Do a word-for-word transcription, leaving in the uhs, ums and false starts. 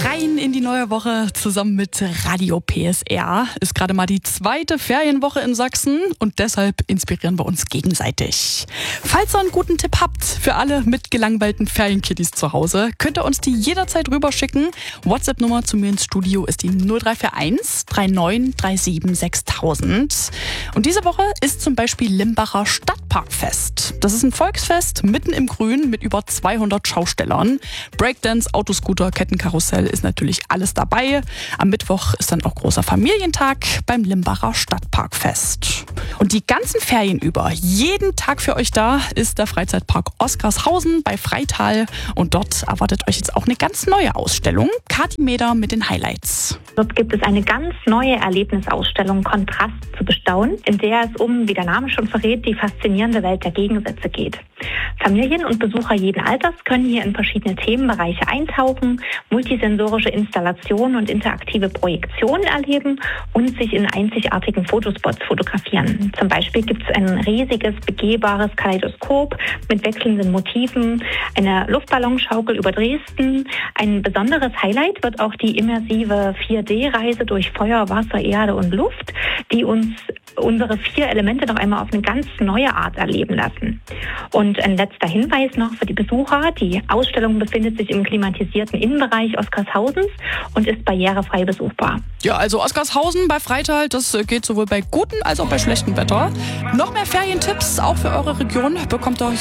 Rein in die neue Woche zusammen mit Radio P S R. Ist gerade mal die zweite Ferienwoche in Sachsen und deshalb inspirieren wir uns gegenseitig. Falls ihr einen guten Tipp habt für alle mit gelangweilten Ferienkiddies zu Hause, könnt ihr uns die jederzeit rüberschicken. WhatsApp-Nummer zu mir ins Studio ist die null drei vier eins drei neun drei sieben sechstausend. Und diese Woche ist zum Beispiel Limbacher Stadtparkfest. Das ist ein Volksfest mitten im Grün mit über zweihundert Schaustellern. Breakdance, Autoscooter, Kettenkarussell ist natürlich alles dabei. Am Mittwoch ist dann auch großer Familientag beim Limbacher Stadtparkfest. Und die ganzen Ferien über, jeden Tag für euch da, ist der Freizeitpark Oskarshausen bei Freital. Und dort erwartet euch jetzt auch eine ganz neue Ausstellung. Kathi Meder mit den Highlights. Dort gibt es eine ganz neue Erlebnisausstellung Kontrast zu bestaunen, in der es um, wie der Name schon verrät, die faszinierende Welt der Gegensätze geht. Familien und Besucher jeden Alters können hier in verschiedene Themenbereiche eintauchen, multisensorische Installationen und interaktive Projektionen erleben und sich in einzigartigen Fotospots fotografieren. Zum Beispiel gibt es ein riesiges, begehbares Kaleidoskop mit wechselnden Motiven, eine Luftballonschaukel über Dresden. Ein besonderes Highlight wird auch die immersive vier D Reise durch Feuer, Wasser, Erde und Luft, die uns unsere vier Elemente noch einmal auf eine ganz neue Art erleben lassen. Und ein letzter Hinweis noch für die Besucher. Die Ausstellung befindet sich im klimatisierten Innenbereich Oscarshausens und ist barrierefrei besuchbar. Ja, also Oskarshausen bei Freital, das geht sowohl bei gutem als auch bei schlechtem Wetter. Noch mehr Ferientipps, auch für eure Region, bekommt ihr